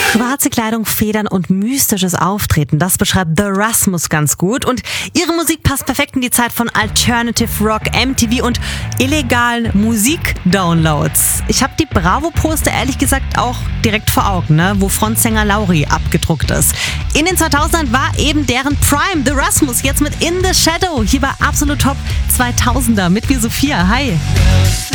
Schwarze Kleidung, Federn und mystisches Auftreten, das beschreibt The Rasmus ganz gut. Und ihre Musik passt perfekt in die Zeit von Alternative Rock, MTV und illegalen Musikdownloads. Ich habe die Bravo-Poster ehrlich gesagt auch direkt vor Augen, ne? Wo Frontsänger Lauri abgedruckt ist. In den 2000ern war eben deren Prime, The Rasmus, jetzt mit In the Shadow. Hier bei Absolut Top 2000er mit mir Sophia. Hi.